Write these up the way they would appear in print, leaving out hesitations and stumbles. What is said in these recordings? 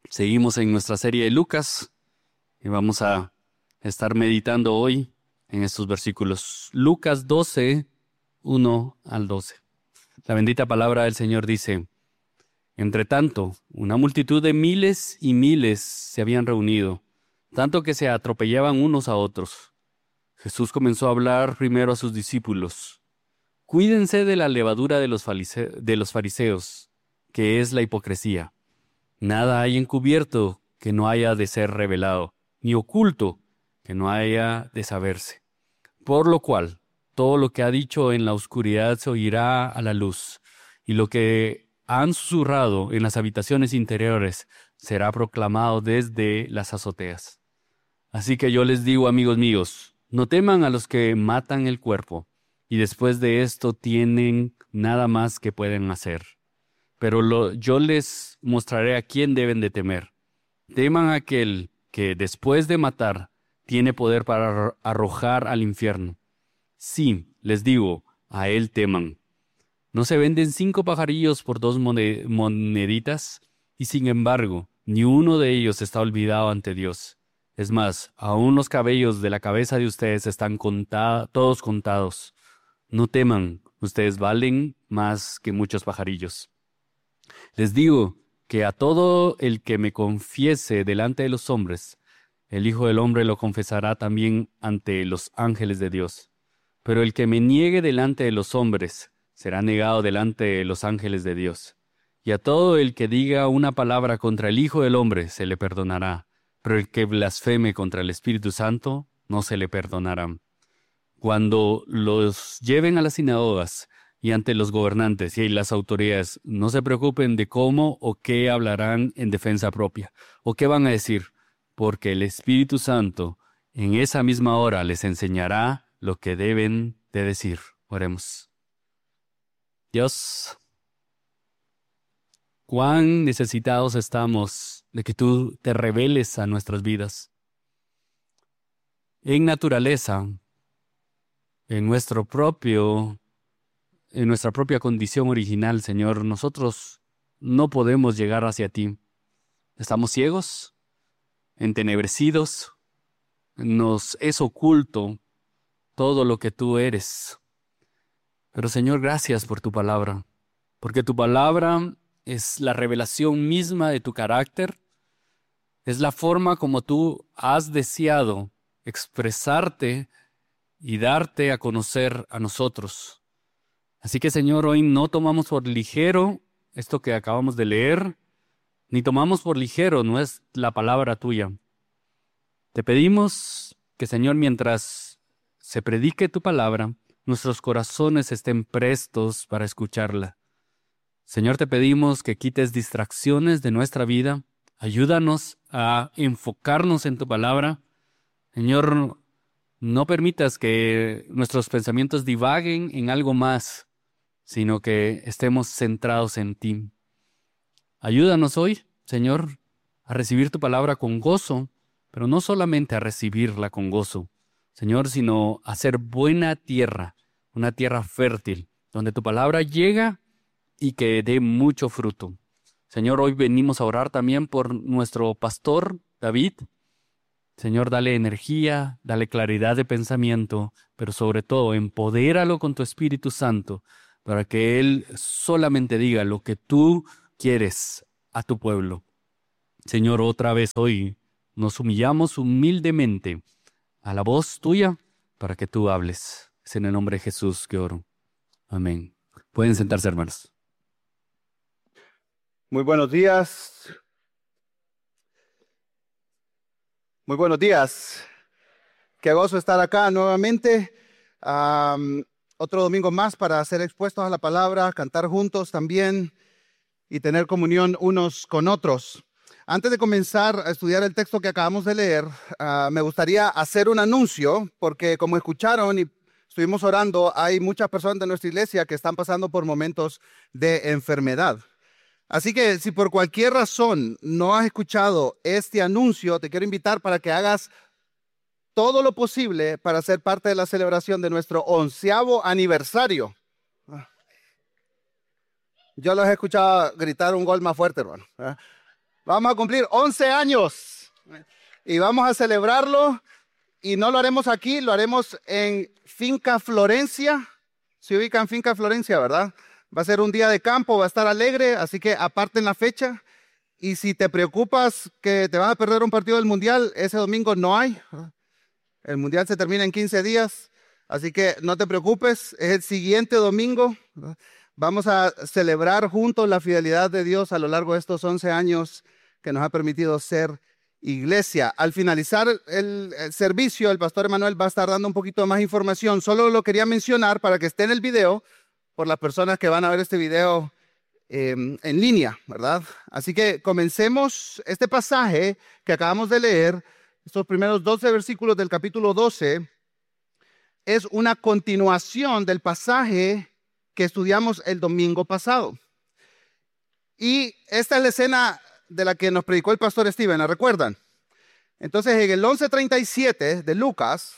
Seguimos en nuestra serie de Lucas y vamos a estar meditando hoy en estos versículos. Lucas 12, 1 al 12. La bendita palabra del Señor dice: Entre tanto, una multitud de miles y miles se habían reunido, tanto que se atropellaban unos a otros. Jesús comenzó a hablar primero a sus discípulos. Cuídense de la levadura de los fariseos, que es la hipocresía. Nada hay encubierto que no haya de ser revelado, ni oculto que no haya de saberse. Por lo cual, todo lo que ha dicho en la oscuridad se oirá a la luz, y lo que han susurrado en las habitaciones interiores será proclamado desde las azoteas. Así que yo les digo, amigos míos, no teman a los que matan el cuerpo, y después de esto tienen nada más que pueden hacer. Pero yo les mostraré a quién deben de temer. Teman a aquel que después de matar tiene poder para arrojar al infierno. Sí, les digo, a él teman. ¿No se venden 5 pajarillos por 2 moneditas? Y sin embargo, ni uno de ellos está olvidado ante Dios. Es más, aún los cabellos de la cabeza de ustedes están todos contados. No teman, ustedes valen más que muchos pajarillos. Les digo que a todo el que me confiese delante de los hombres, el Hijo del Hombre lo confesará también ante los ángeles de Dios. Pero el que me niegue delante de los hombres, será negado delante de los ángeles de Dios. Y a todo el que diga una palabra contra el Hijo del Hombre, se le perdonará. Pero el que blasfeme contra el Espíritu Santo, no se le perdonará. Cuando los lleven a las sinagogas y ante los gobernantes y las autoridades, no se preocupen de cómo o qué hablarán en defensa propia, o qué van a decir, porque el Espíritu Santo en esa misma hora les enseñará lo que deben de decir. Oremos. Dios, cuán necesitados estamos de que tú te reveles a nuestras vidas. En naturaleza, en nuestra propia condición original, Señor, nosotros no podemos llegar hacia ti. Estamos ciegos, entenebrecidos, nos es oculto todo lo que tú eres. Pero Señor, gracias por tu palabra, porque tu palabra es la revelación misma de tu carácter, es la forma como tú has deseado expresarte y darte a conocer a nosotros. Así que, Señor, hoy no tomamos por ligero esto que acabamos de leer, ni tomamos por ligero no es la palabra tuya. Te pedimos que, Señor, mientras se predique tu palabra, nuestros corazones estén prestos para escucharla. Señor, te pedimos que quites distracciones de nuestra vida. Ayúdanos a enfocarnos en tu palabra. Señor, no permitas que nuestros pensamientos divaguen en algo más, sino que estemos centrados en ti. Ayúdanos hoy, Señor, a recibir tu palabra con gozo, pero no solamente a recibirla con gozo, Señor, sino a ser buena tierra, una tierra fértil, donde tu palabra llega y que dé mucho fruto. Señor, hoy venimos a orar también por nuestro pastor David. Señor, dale energía, dale claridad de pensamiento, pero sobre todo empodéralo con tu Espíritu Santo para que Él solamente diga lo que tú quieres a tu pueblo. Señor, otra vez hoy nos humillamos humildemente a la voz tuya para que tú hables. Es en el nombre de Jesús que oro. Amén. Pueden sentarse, hermanos. Muy buenos días. Muy buenos días. Qué gozo estar acá nuevamente. Otro domingo más para ser expuestos a la palabra, cantar juntos también y tener comunión unos con otros. Antes de comenzar a estudiar el texto que acabamos de leer, me gustaría hacer un anuncio, porque como escucharon y estuvimos orando, hay muchas personas de nuestra iglesia que están pasando por momentos de enfermedad. Así que si por cualquier razón no has escuchado este anuncio, te quiero invitar para que hagas todo lo posible para ser parte de la celebración de nuestro 11º aniversario. Yo los he escuchado gritar un gol más fuerte, hermano. Vamos a cumplir 11 años y vamos a celebrarlo y no lo haremos aquí, lo haremos en Finca Florencia. Se ubica en Finca Florencia, ¿verdad? Va a ser un día de campo, va a estar alegre, así que aparten la fecha. Y si te preocupas que te vas a perder un partido del Mundial, ese domingo no hay. El Mundial se termina en 15 días, así que no te preocupes, es el siguiente domingo. Vamos a celebrar juntos la fidelidad de Dios a lo largo de estos 11 años que nos ha permitido ser iglesia. Al finalizar el servicio, el pastor Emanuel va a estar dando un poquito más información. Solo lo quería mencionar para que esté en el video por las personas que van a ver este video en línea, ¿verdad? Así que comencemos este pasaje que acabamos de leer. Estos primeros 12 versículos del capítulo 12 es una continuación del pasaje que estudiamos el domingo pasado. Y esta es la escena de la que nos predicó el pastor Steven, ¿la recuerdan? Entonces, en el 11:37 de Lucas,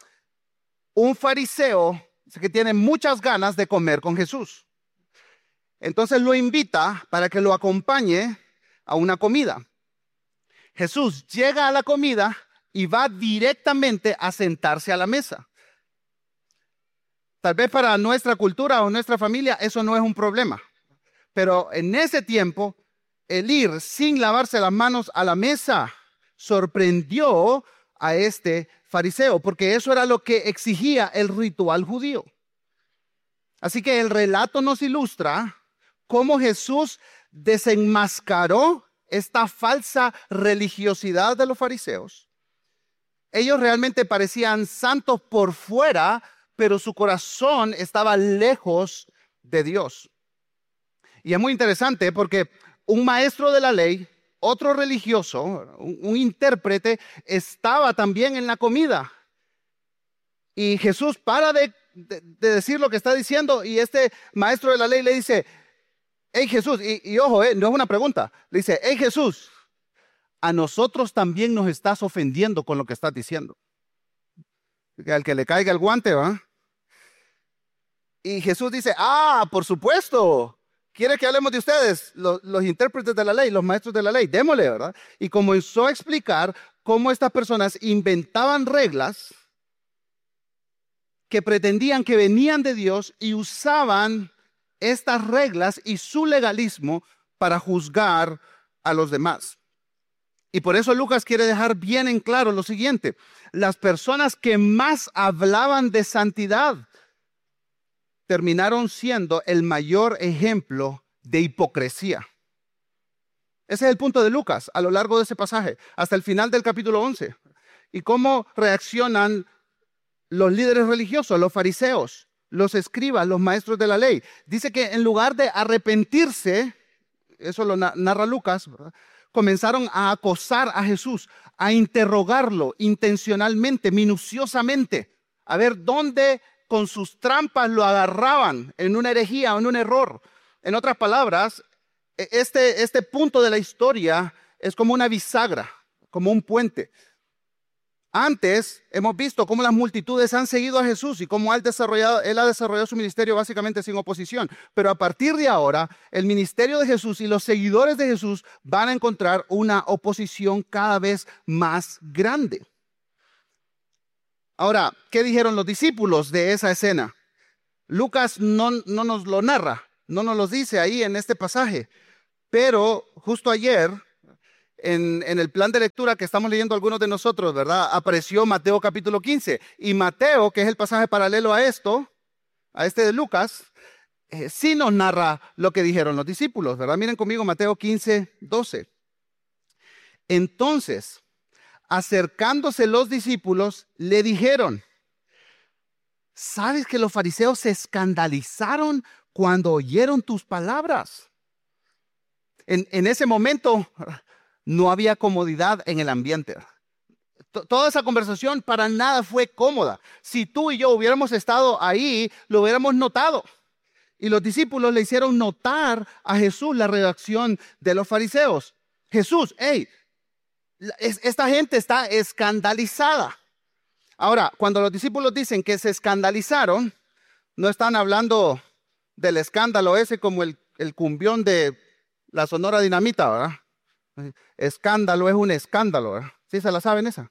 un fariseo que tiene muchas ganas de comer con Jesús. Entonces lo invita para que lo acompañe a una comida. Jesús llega a la comida y va directamente a sentarse a la mesa. Tal vez para nuestra cultura o nuestra familia eso no es un problema. Pero en ese tiempo, el ir sin lavarse las manos a la mesa sorprendió a este fariseo, porque eso era lo que exigía el ritual judío. Así que el relato nos ilustra cómo Jesús desenmascaró esta falsa religiosidad de los fariseos. Ellos realmente parecían santos por fuera, pero su corazón estaba lejos de Dios. Y es muy interesante porque un maestro de la ley, otro religioso, un intérprete, estaba también en la comida. Y Jesús para de decir lo que está diciendo y este maestro de la ley le dice: hey Jesús, y ojo, no es una pregunta, le dice: hey Jesús, a nosotros también nos estás ofendiendo con lo que estás diciendo. Que al que le caiga el guante, ¿va? Y Jesús dice: por supuesto, ¿quiere que hablemos de ustedes? Los intérpretes de la ley, los maestros de la ley, démosle, ¿verdad? Y comenzó a explicar cómo estas personas inventaban reglas que pretendían que venían de Dios y usaban estas reglas y su legalismo para juzgar a los demás. Y por eso Lucas quiere dejar bien en claro lo siguiente: las personas que más hablaban de santidad terminaron siendo el mayor ejemplo de hipocresía. Ese es el punto de Lucas a lo largo de ese pasaje, hasta el final del capítulo 11. Y cómo reaccionan los líderes religiosos, los fariseos, los escribas, los maestros de la ley. Dice que en lugar de arrepentirse, eso lo narra Lucas, ¿verdad?, comenzaron a acosar a Jesús, a interrogarlo intencionalmente, minuciosamente, a ver dónde con sus trampas lo agarraban en una herejía o en un error. En otras palabras, este punto de la historia es como una bisagra, como un puente. Antes hemos visto cómo las multitudes han seguido a Jesús y cómo él ha desarrollado su ministerio básicamente sin oposición. Pero a partir de ahora, el ministerio de Jesús y los seguidores de Jesús van a encontrar una oposición cada vez más grande. Ahora, ¿qué dijeron los discípulos de esa escena? Lucas no nos lo narra, no nos lo dice ahí en este pasaje. Pero justo ayer, en el plan de lectura que estamos leyendo algunos de nosotros, ¿verdad?, apareció Mateo capítulo 15. Y Mateo, que es el pasaje paralelo a esto, a este de Lucas, sí nos narra lo que dijeron los discípulos, ¿verdad? Miren conmigo Mateo 15:12. Entonces, acercándose los discípulos, le dijeron: ¿sabes que los fariseos se escandalizaron cuando oyeron tus palabras? En ese momento no había comodidad en el ambiente. Toda esa conversación para nada fue cómoda. Si tú y yo hubiéramos estado ahí, lo hubiéramos notado. Y los discípulos le hicieron notar a Jesús la reacción de los fariseos. Jesús, hey, esta gente está escandalizada. Ahora, cuando los discípulos dicen que se escandalizaron, no están hablando del escándalo ese como el cumbión de la Sonora Dinamita, ¿verdad? Escándalo es un escándalo, ¿verdad? ¿Sí se la saben esa?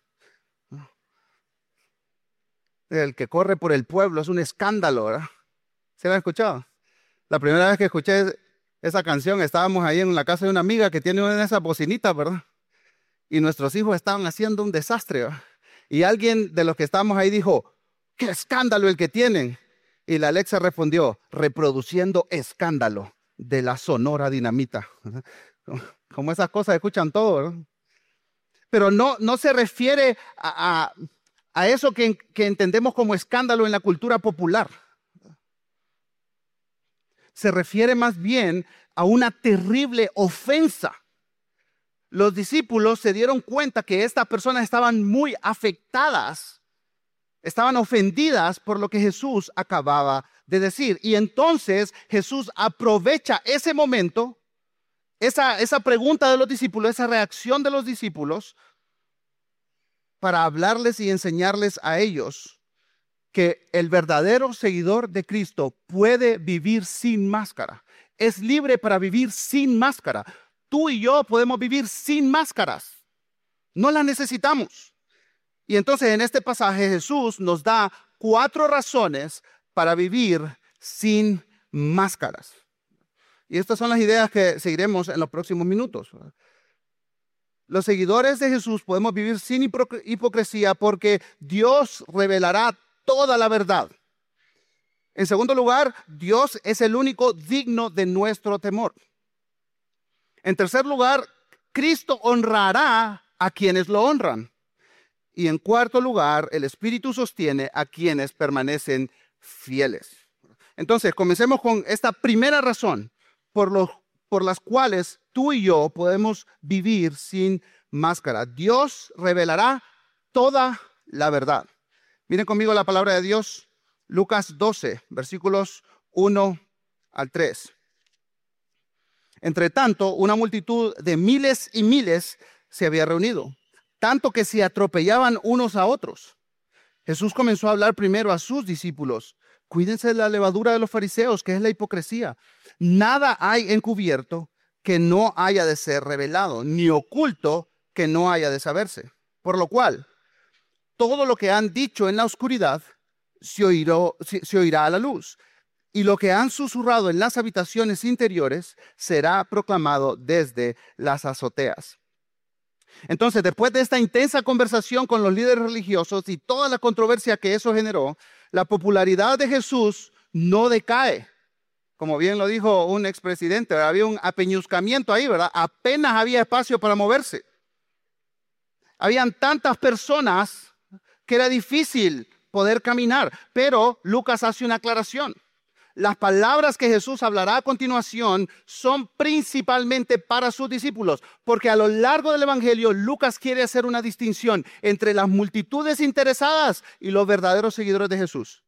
El que corre por el pueblo es un escándalo, ¿verdad? ¿Se la han escuchado? La primera vez que escuché esa canción, estábamos ahí en la casa de una amiga que tiene una de esas bocinitas, ¿verdad? Y nuestros hijos estaban haciendo un desastre, ¿verdad? Y alguien de los que estábamos ahí dijo, ¡qué escándalo el que tienen! Y la Alexa respondió, reproduciendo escándalo de la Sonora Dinamita. Como esas cosas escuchan todo, ¿verdad? Pero no se refiere a eso que entendemos como escándalo en la cultura popular. Se refiere más bien a una terrible ofensa. Los discípulos se dieron cuenta que estas personas estaban muy afectadas, estaban ofendidas por lo que Jesús acababa de decir. Y entonces Jesús aprovecha ese momento, esa pregunta de los discípulos, esa reacción de los discípulos, para hablarles y enseñarles a ellos que el verdadero seguidor de Cristo puede vivir sin máscara. Es libre para vivir sin máscara. Tú y yo podemos vivir sin máscaras. No las necesitamos. Y entonces en este pasaje Jesús nos da 4 razones para vivir sin máscaras. Y estas son las ideas que seguiremos en los próximos minutos. Los seguidores de Jesús podemos vivir sin hipocresía porque Dios revelará toda la verdad. En segundo lugar, Dios es el único digno de nuestro temor. En tercer lugar, Cristo honrará a quienes lo honran. Y en cuarto lugar, el Espíritu sostiene a quienes permanecen fieles. Entonces, comencemos con esta primera razón por las cuales tú y yo podemos vivir sin máscara. Dios revelará toda la verdad. Miren conmigo la palabra de Dios, Lucas 12, versículos 1 al 3. Entre tanto, una multitud de miles y miles se había reunido, tanto que se atropellaban unos a otros. Jesús comenzó a hablar primero a sus discípulos. Cuídense de la levadura de los fariseos, que es la hipocresía. Nada hay encubierto que no haya de ser revelado, ni oculto que no haya de saberse. Por lo cual, todo lo que han dicho en la oscuridad se oirá a la luz. Y lo que han susurrado en las habitaciones interiores será proclamado desde las azoteas. Entonces, después de esta intensa conversación con los líderes religiosos y toda la controversia que eso generó, la popularidad de Jesús no decae. Como bien lo dijo un expresidente, había un apeñuscamiento ahí, ¿verdad? Apenas había espacio para moverse. Habían tantas personas que era difícil poder caminar, pero Lucas hace una aclaración. Las palabras que Jesús hablará a continuación son principalmente para sus discípulos, porque a lo largo del Evangelio Lucas quiere hacer una distinción entre las multitudes interesadas y los verdaderos seguidores de Jesús.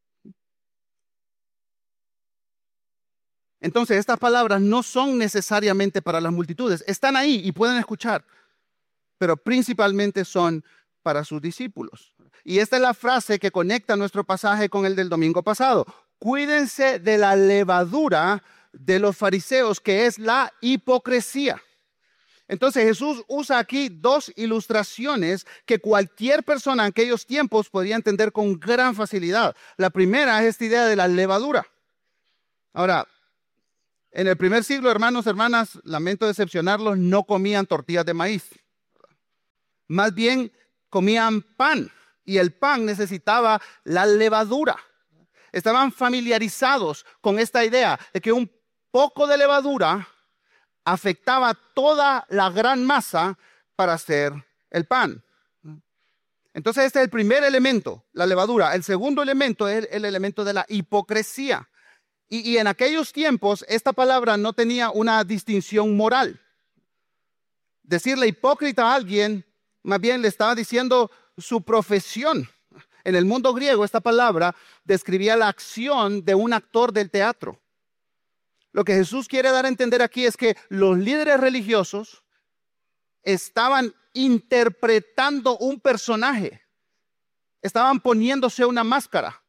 Entonces, estas palabras no son necesariamente para las multitudes, están ahí y pueden escuchar, pero principalmente son para sus discípulos. Y esta es la frase que conecta nuestro pasaje con el del domingo pasado. Cuídense de la levadura de los fariseos, que es la hipocresía. Entonces Jesús usa aquí 2 ilustraciones que cualquier persona en aquellos tiempos podía entender con gran facilidad. La primera es esta idea de la levadura. Ahora, en el primer siglo, hermanos, hermanas, lamento decepcionarlos, no comían tortillas de maíz. Más bien comían pan, y el pan necesitaba la levadura. Estaban familiarizados con esta idea de que un poco de levadura afectaba toda la gran masa para hacer el pan. Entonces este es el primer elemento, la levadura. El segundo elemento es el elemento de la hipocresía. Y en aquellos tiempos esta palabra no tenía una distinción moral. Decirle hipócrita a alguien, más bien le estaba diciendo su profesión. En el mundo griego, esta palabra describía la acción de un actor del teatro. Lo que Jesús quiere dar a entender aquí es que los líderes religiosos estaban interpretando un personaje, estaban poniéndose una máscara.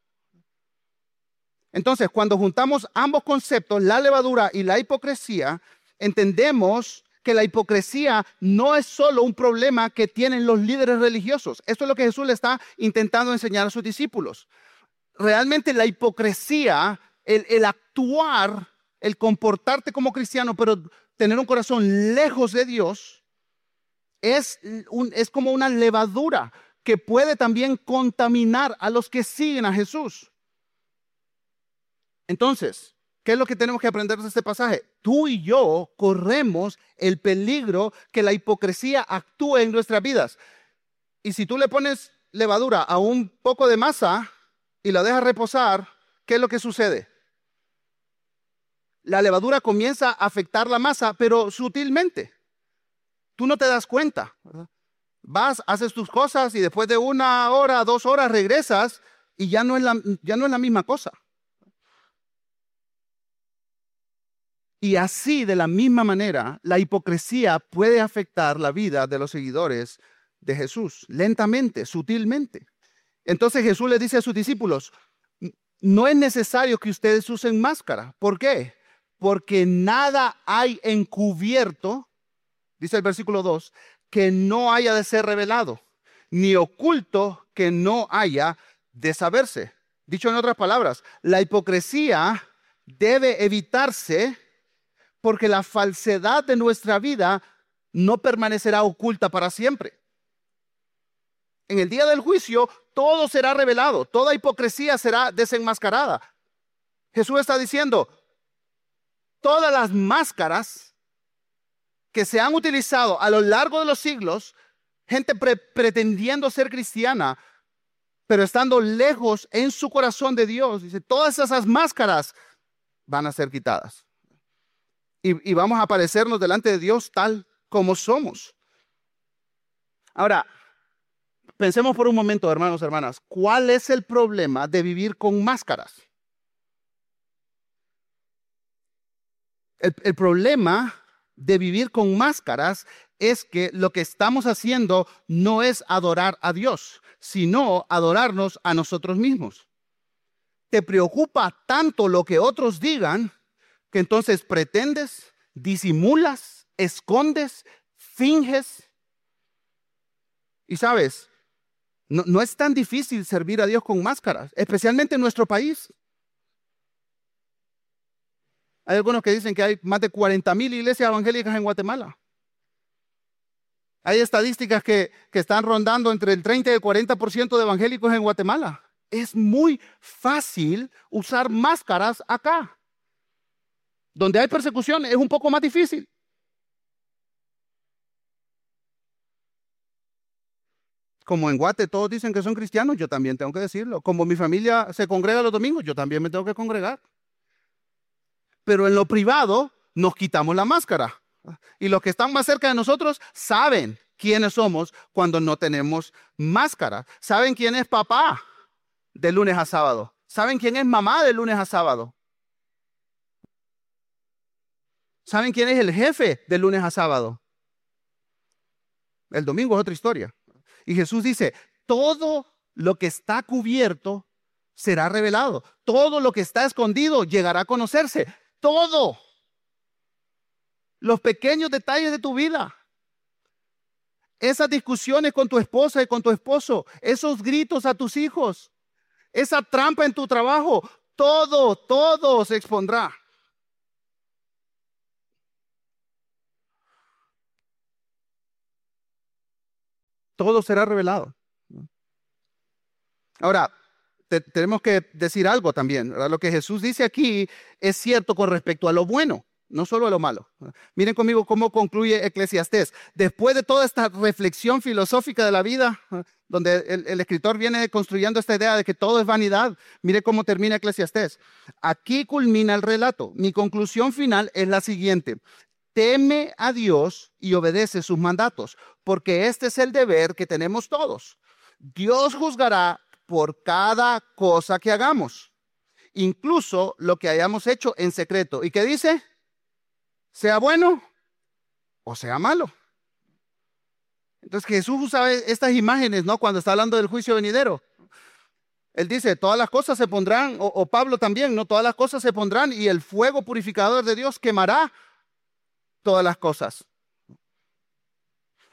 Entonces, cuando juntamos ambos conceptos, la levadura y la hipocresía, entendemos que la hipocresía no es solo un problema que tienen los líderes religiosos. Esto es lo que Jesús le está intentando enseñar a sus discípulos. Realmente la hipocresía, el actuar, el comportarte como cristiano, pero tener un corazón lejos de Dios, es como una levadura que puede también contaminar a los que siguen a Jesús. Entonces, ¿qué es lo que tenemos que aprender de este pasaje? Tú y yo corremos el peligro que la hipocresía actúe en nuestras vidas. Y si tú le pones levadura a un poco de masa y la dejas reposar, ¿qué es lo que sucede? La levadura comienza a afectar la masa, pero sutilmente. Tú no te das cuenta, ¿verdad? Vas, haces tus cosas y después de 1 hora, 2 horas regresas y ya no es la misma cosa. Y así, de la misma manera, la hipocresía puede afectar la vida de los seguidores de Jesús, lentamente, sutilmente. Entonces Jesús le dice a sus discípulos, no es necesario que ustedes usen máscara. ¿Por qué? Porque nada hay encubierto, dice el versículo 2, que no haya de ser revelado, ni oculto que no haya de saberse. Dicho en otras palabras, la hipocresía debe evitarse porque la falsedad de nuestra vida no permanecerá oculta para siempre. En el día del juicio, todo será revelado, toda hipocresía será desenmascarada. Jesús está diciendo, todas las máscaras que se han utilizado a lo largo de los siglos, gente pretendiendo ser cristiana, pero estando lejos en su corazón de Dios, dice, todas esas máscaras van a ser quitadas. Y vamos a aparecernos delante de Dios tal como somos. Ahora, pensemos por un momento, hermanos, hermanas, ¿cuál es el problema de vivir con máscaras? El problema de vivir con máscaras es que lo que estamos haciendo no es adorar a Dios, sino adorarnos a nosotros mismos. Te preocupa tanto lo que otros digan que entonces pretendes, disimulas, escondes, finges. Y sabes, no es tan difícil servir a Dios con máscaras, especialmente en nuestro país. Hay algunos que dicen que hay más de 40,000 iglesias evangélicas en Guatemala. Hay estadísticas que están rondando entre el 30 y el 40% de evangélicos en Guatemala. Es muy fácil usar máscaras acá. Donde hay persecución es un poco más difícil. Como en Guate todos dicen que son cristianos, yo también tengo que decirlo. Como mi familia se congrega los domingos, yo también me tengo que congregar. Pero en lo privado nos quitamos la máscara. Y los que están más cerca de nosotros saben quiénes somos cuando no tenemos máscara. Saben quién es papá de lunes a sábado. Saben quién es mamá de lunes a sábado. ¿Saben quién es el jefe de lunes a sábado? El domingo es otra historia. Y Jesús dice, todo lo que está cubierto será revelado. Todo lo que está escondido llegará a conocerse. Todo. Los pequeños detalles de tu vida. Esas discusiones con tu esposa y con tu esposo. Esos gritos a tus hijos. Esa trampa en tu trabajo. Todo se expondrá. Todo será revelado. Ahora, tenemos que decir algo también, ¿verdad? Lo que Jesús dice aquí es cierto con respecto a lo bueno, no solo a lo malo. Miren conmigo cómo concluye Eclesiastés. Después de toda esta reflexión filosófica de la vida, donde el escritor viene construyendo esta idea de que todo es vanidad, mire cómo termina Eclesiastés. Aquí culmina el relato. Mi conclusión final es la siguiente. Teme a Dios y obedece sus mandatos, porque este es el deber que tenemos todos. Dios juzgará por cada cosa que hagamos, incluso lo que hayamos hecho en secreto. ¿Y qué dice? Sea bueno o sea malo. Entonces Jesús usa estas imágenes, ¿no? Cuando está hablando del juicio venidero. Él dice, todas las cosas se pondrán, o Pablo también, ¿no? Todas las cosas se pondrán y el fuego purificador de Dios quemará todas las cosas.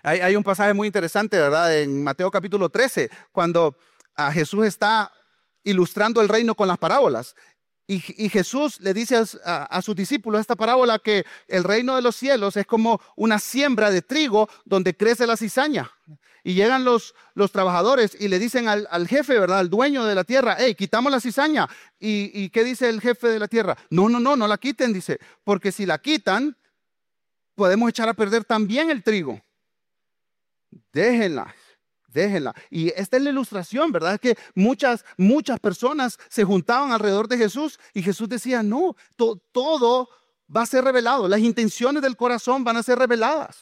Hay un pasaje muy interesante, ¿verdad? En Mateo capítulo 13, cuando Jesús está ilustrando el reino con las parábolas. Y Jesús le dice a sus discípulos esta parábola que el reino de los cielos es como una siembra de trigo donde crece la cizaña. Y llegan los trabajadores y le dicen al jefe, ¿verdad? Al dueño de la tierra, hey, quitamos la cizaña. ¿Y qué dice el jefe de la tierra? No la quiten, dice, porque si la quitan, podemos echar a perder también el trigo. Déjenla. Y esta es la ilustración, ¿verdad? Que muchas personas se juntaban alrededor de Jesús y Jesús decía, no, todo va a ser revelado. Las intenciones del corazón van a ser reveladas.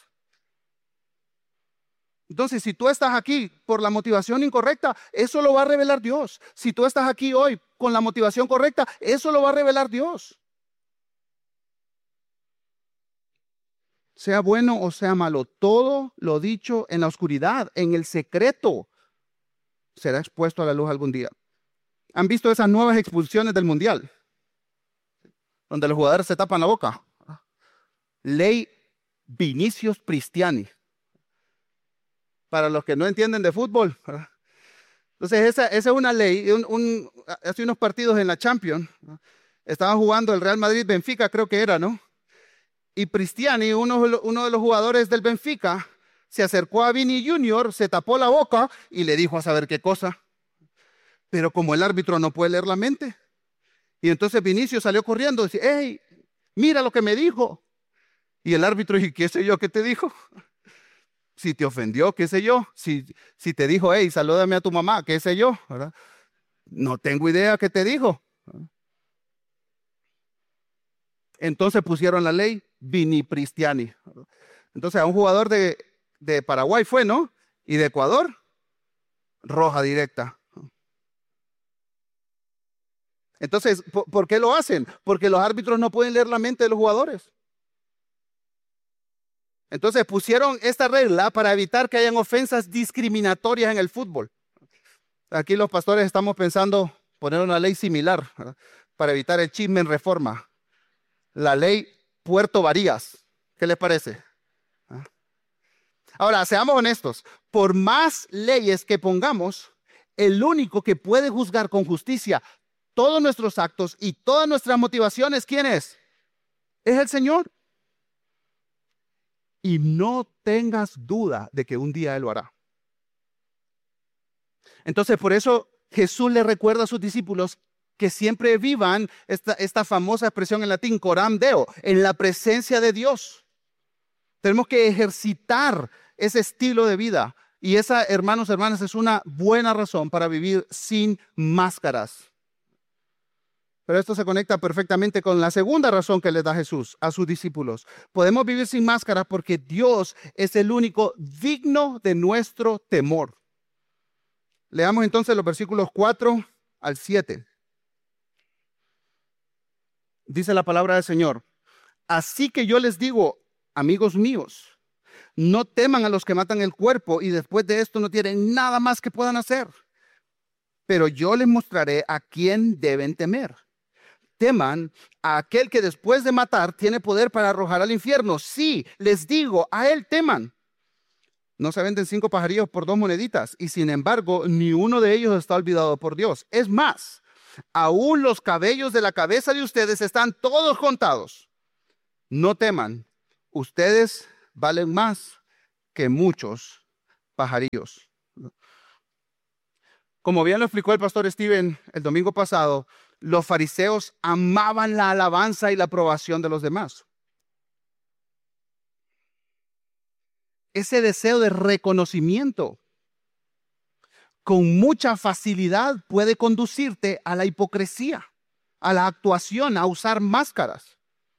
Entonces, si tú estás aquí por la motivación incorrecta, eso lo va a revelar Dios. Si tú estás aquí hoy con la motivación correcta, eso lo va a revelar Dios. Sea bueno o sea malo, todo lo dicho en la oscuridad, en el secreto, será expuesto a la luz algún día. ¿Han visto esas nuevas expulsiones del mundial? Donde los jugadores se tapan la boca. Ley Vinicius Cristiani. Para los que no entienden de fútbol. Entonces, esa es una ley. Hace unos partidos en la Champions, estaban jugando el Real Madrid-Benfica, creo que era, ¿no? Y Cristiani, uno de los jugadores del Benfica, se acercó a Vini Junior, se tapó la boca y le dijo a saber qué cosa. Pero como el árbitro no puede leer la mente, y entonces Vinicio salió corriendo y dice, hey, mira lo que me dijo. Y el árbitro dijo, ¿qué sé yo qué te dijo? Si te ofendió, qué sé yo. Si te dijo, hey, salúdame a tu mamá, qué sé yo, ¿verdad? No tengo idea qué te dijo. Entonces pusieron la ley Vini Cristiani. Entonces a un jugador de Paraguay fue, ¿no? Y de Ecuador, roja directa. Entonces, ¿por qué lo hacen? Porque los árbitros no pueden leer la mente de los jugadores. Entonces pusieron esta regla para evitar que hayan ofensas discriminatorias en el fútbol. Aquí los pastores estamos pensando poner una ley similar, ¿verdad? Para evitar el chisme en Reforma. La ley Puerto Varías. ¿Qué les parece? Ahora, seamos honestos. Por más leyes que pongamos, el único que puede juzgar con justicia todos nuestros actos y todas nuestras motivaciones, ¿quién es? Es el Señor. Y no tengas duda de que un día Él lo hará. Entonces, por eso Jesús le recuerda a sus discípulos que siempre vivan esta famosa expresión en latín, coram Deo, en la presencia de Dios. Tenemos que ejercitar ese estilo de vida. Y esa, hermanos, hermanas, es una buena razón para vivir sin máscaras. Pero esto se conecta perfectamente con la segunda razón que le da Jesús a sus discípulos. Podemos vivir sin máscaras porque Dios es el único digno de nuestro temor. Leamos entonces los versículos 4 al 7. Dice la palabra del Señor. Así que yo les digo, amigos míos, no teman a los que matan el cuerpo y después de esto no tienen nada más que puedan hacer. Pero yo les mostraré a quién deben temer. Teman a aquel que después de matar tiene poder para arrojar al infierno. Sí, les digo, a él teman. No se venden 5 pajarillos por 2 moneditas y sin embargo ni uno de ellos está olvidado por Dios. Es más, aún los cabellos de la cabeza de ustedes están todos contados. No teman, ustedes valen más que muchos pajarillos. Como bien lo explicó el pastor Steven el domingo pasado, los fariseos amaban la alabanza y la aprobación de los demás. Ese deseo de reconocimiento con mucha facilidad puede conducirte a la hipocresía, a la actuación, a usar máscaras.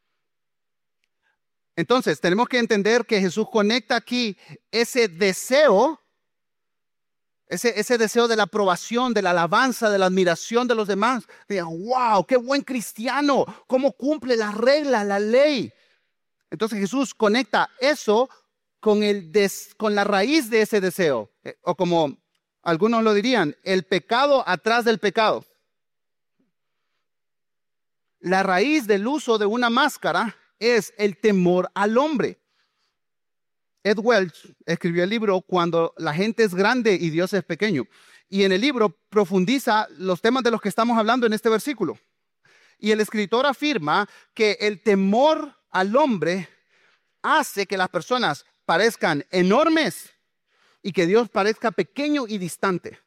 Entonces, tenemos que entender que Jesús conecta aquí ese deseo, ese deseo de la aprobación, de la alabanza, de la admiración de los demás. ¡Wow! ¡Qué buen cristiano! ¿Cómo cumple las reglas, la ley? Entonces Jesús conecta eso con la raíz de ese deseo. O como algunos lo dirían, el pecado atrás del pecado. La raíz del uso de una máscara es el temor al hombre. Ed Welch escribió el libro Cuando la gente es grande y Dios es pequeño. Y en el libro profundiza los temas de los que estamos hablando en este versículo. Y el escritor afirma que el temor al hombre hace que las personas parezcan enormes y que Dios parezca pequeño y distante.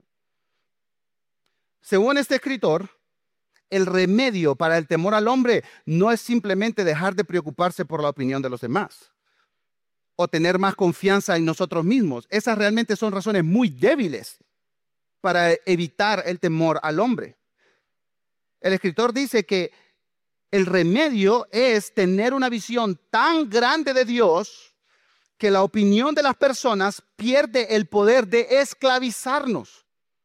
Según este escritor, el remedio para el temor al hombre no es simplemente dejar de preocuparse por la opinión de los demás o tener más confianza en nosotros mismos. Esas realmente son razones muy débiles para evitar el temor al hombre. El escritor dice que el remedio es tener una visión tan grande de Dios que la opinión de las personas pierde el poder de esclavizarnos.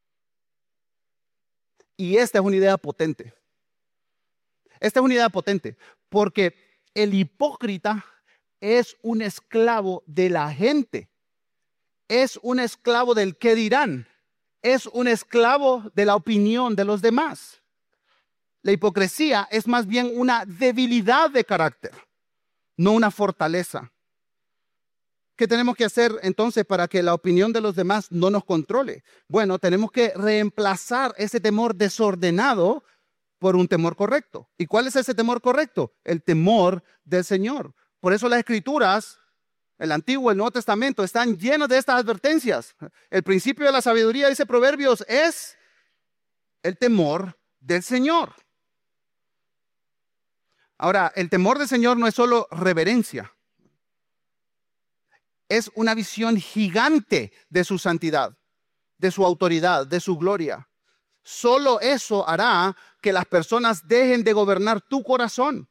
Y esta es una idea potente. Esta es una idea potente porque el hipócrita es un esclavo de la gente. Es un esclavo del qué dirán. Es un esclavo de la opinión de los demás. La hipocresía es más bien una debilidad de carácter, no una fortaleza. ¿Qué tenemos que hacer entonces para que la opinión de los demás no nos controle? Bueno, tenemos que reemplazar ese temor desordenado por un temor correcto. ¿Y cuál es ese temor correcto? El temor del Señor. Por eso las Escrituras, el Antiguo y el Nuevo Testamento, están llenos de estas advertencias. El principio de la sabiduría, dice Proverbios, es el temor del Señor. Ahora, el temor del Señor no es solo reverencia. Es una visión gigante de su santidad, de su autoridad, de su gloria. Solo eso hará que las personas dejen de gobernar tu corazón.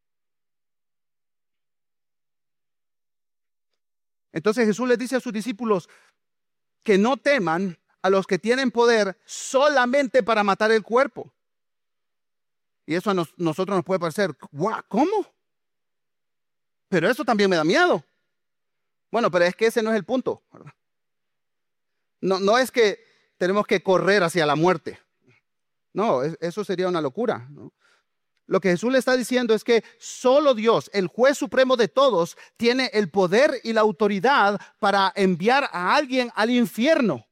Entonces Jesús les dice a sus discípulos que no teman a los que tienen poder solamente para matar el cuerpo. Y eso a nosotros nos puede parecer, ¡guau! ¿Cómo? Pero eso también me da miedo. Bueno, pero es que ese no es el punto, ¿verdad? No es que tenemos que correr hacia la muerte. No, eso sería una locura, ¿no? Lo que Jesús le está diciendo es que solo Dios, el juez supremo de todos, tiene el poder y la autoridad para enviar a alguien al infierno.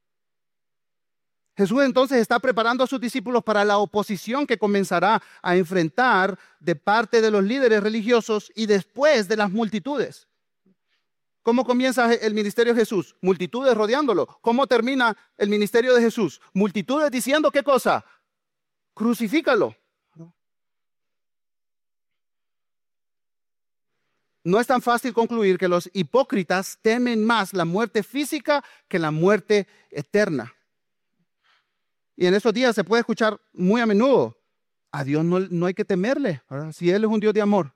Jesús entonces está preparando a sus discípulos para la oposición que comenzará a enfrentar de parte de los líderes religiosos y después de las multitudes. ¿Cómo comienza el ministerio de Jesús? Multitudes rodeándolo. ¿Cómo termina el ministerio de Jesús? Multitudes diciendo ¿qué cosa? Crucifícalo. No es tan fácil concluir que los hipócritas temen más la muerte física que la muerte eterna. Y en esos días se puede escuchar muy a menudo, a Dios no hay que temerle, ¿verdad? Si Él es un Dios de amor.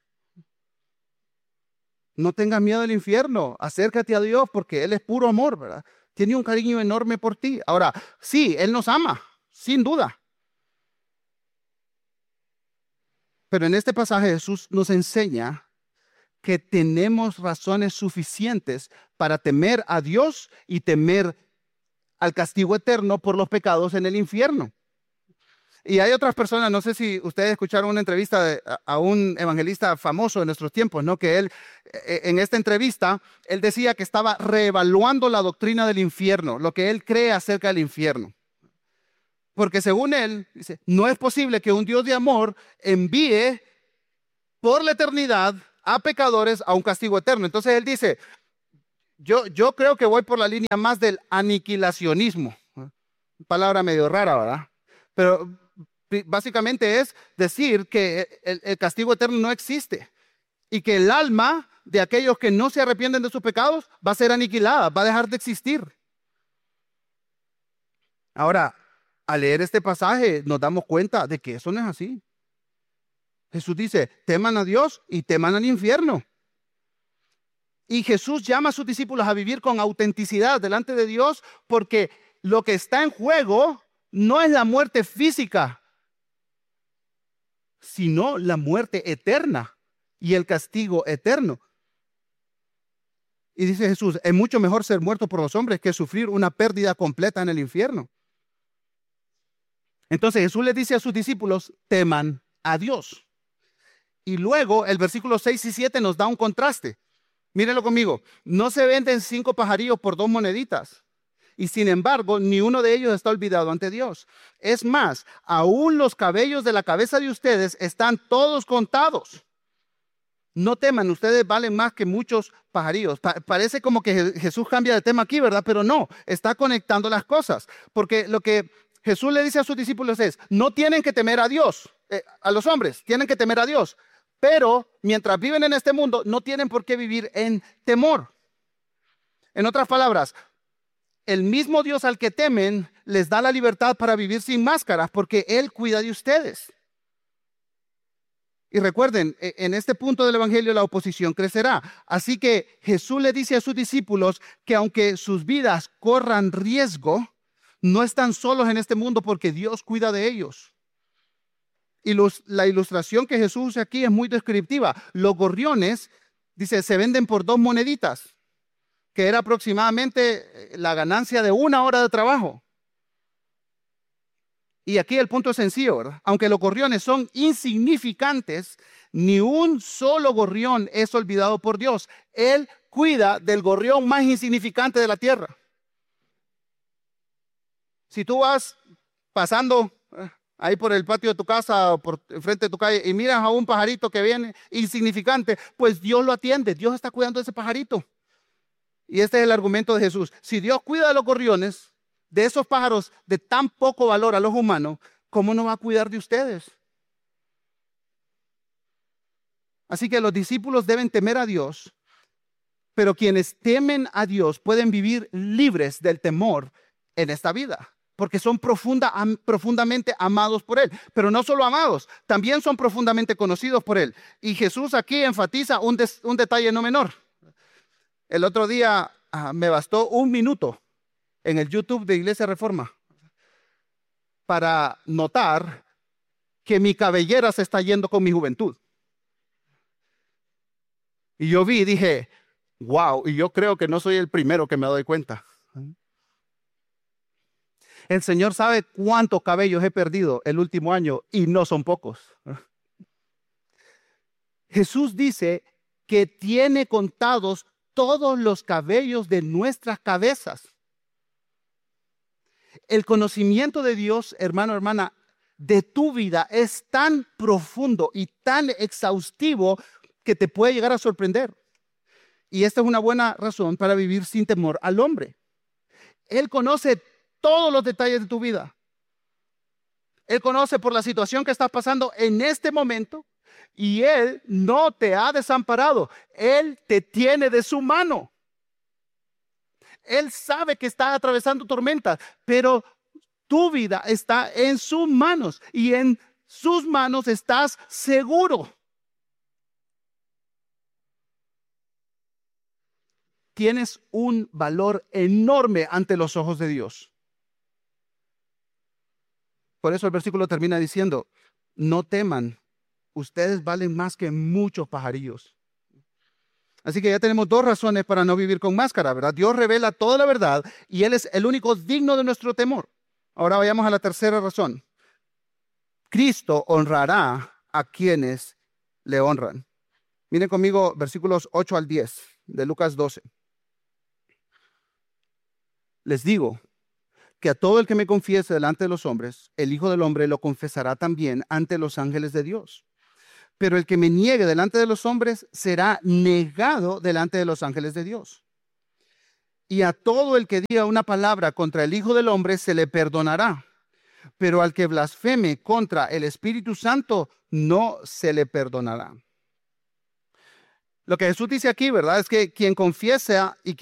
No tengas miedo del infierno, acércate a Dios porque Él es puro amor, ¿verdad? Tiene un cariño enorme por ti. Ahora, sí, Él nos ama, sin duda. Pero en este pasaje Jesús nos enseña que tenemos razones suficientes para temer a Dios y temer al castigo eterno por los pecados en el infierno. Y hay otras personas, no sé si ustedes escucharon una entrevista a un evangelista famoso de nuestros tiempos, ¿no? Que él, en esta entrevista, él decía que estaba reevaluando la doctrina del infierno, lo que él cree acerca del infierno. Porque según él, dice, no es posible que un Dios de amor envíe por la eternidad a pecadores a un castigo eterno. Entonces él dice, yo creo que voy por la línea más del aniquilacionismo. Palabra medio rara, ¿verdad? Pero básicamente es decir que el castigo eterno no existe y que el alma de aquellos que no se arrepienten de sus pecados va a ser aniquilada, va a dejar de existir. Ahora, al leer este pasaje nos damos cuenta de que eso no es así. Jesús dice, teman a Dios y teman al infierno. Y Jesús llama a sus discípulos a vivir con autenticidad delante de Dios porque lo que está en juego no es la muerte física, sino la muerte eterna y el castigo eterno. Y dice Jesús, es mucho mejor ser muerto por los hombres que sufrir una pérdida completa en el infierno. Entonces Jesús les dice a sus discípulos, teman a Dios. Y luego el versículo 6 y 7 nos da un contraste. Mírenlo conmigo. No se venden 5 pajarillos por 2 moneditas. Y sin embargo, ni uno de ellos está olvidado ante Dios. Es más, aún los cabellos de la cabeza de ustedes están todos contados. No teman, ustedes valen más que muchos pajarillos. Parece como que Jesús cambia de tema aquí, ¿verdad? Pero no, está conectando las cosas. Porque lo que Jesús le dice a sus discípulos es, no tienen que temer a Dios, a los hombres, tienen que temer a Dios. Pero mientras viven en este mundo, no tienen por qué vivir en temor. En otras palabras, el mismo Dios al que temen les da la libertad para vivir sin máscaras porque Él cuida de ustedes. Y recuerden, en este punto del Evangelio la oposición crecerá. Así que Jesús le dice a sus discípulos que aunque sus vidas corran riesgo, no están solos en este mundo porque Dios cuida de ellos. Y la ilustración que Jesús usa aquí es muy descriptiva. Los gorriones, dice, se venden por 2 moneditas, que era aproximadamente la ganancia de 1 hora de trabajo. Y aquí el punto es sencillo, ¿verdad? Aunque los gorriones son insignificantes, ni un solo gorrión es olvidado por Dios. Él cuida del gorrión más insignificante de la tierra. Si tú vas pasando ahí por el patio de tu casa o por frente de tu calle y miras a un pajarito que viene insignificante, pues Dios lo atiende. Dios está cuidando de ese pajarito. Y este es el argumento de Jesús. Si Dios cuida de los gorriones, de esos pájaros de tan poco valor a los humanos, ¿cómo no va a cuidar de ustedes? Así que los discípulos deben temer a Dios, pero quienes temen a Dios pueden vivir libres del temor en esta vida, porque son profundamente amados por Él. Pero no solo amados, también son profundamente conocidos por Él. Y Jesús aquí enfatiza un detalle no menor. El otro día me bastó 1 minuto en el YouTube de Iglesia Reforma para notar que mi cabellera se está yendo con mi juventud. Y yo vi y dije, wow, y yo creo que no soy el primero que me doy cuenta. El Señor sabe cuántos cabellos he perdido el último año y no son pocos. Jesús dice que tiene contados todos los cabellos de nuestras cabezas. El conocimiento de Dios, hermano, hermana, de tu vida es tan profundo y tan exhaustivo que te puede llegar a sorprender. Y esta es una buena razón para vivir sin temor al hombre. Él conoce todos los detalles de tu vida. Él conoce por la situación que estás pasando en este momento y Él no te ha desamparado. Él te tiene de su mano. Él sabe que estás atravesando tormentas, pero tu vida está en sus manos y en sus manos estás seguro. Tienes un valor enorme ante los ojos de Dios. Por eso el versículo termina diciendo, no teman, ustedes valen más que muchos pajarillos. Así que ya tenemos 2 razones para no vivir con máscara, ¿verdad? Dios revela toda la verdad y Él es el único digno de nuestro temor. Ahora vayamos a la tercera razón. Cristo honrará a quienes le honran. Miren conmigo versículos 8 al 10 de Lucas 12. Les digo que a todo el que me confiese delante de los hombres, el Hijo del Hombre lo confesará también ante los ángeles de Dios. Pero el que me niegue delante de los hombres será negado delante de los ángeles de Dios. Y a todo el que diga una palabra contra el Hijo del Hombre se le perdonará. Pero al que blasfeme contra el Espíritu Santo no se le perdonará. Lo que Jesús dice aquí, ¿verdad? Es que quien confiesa y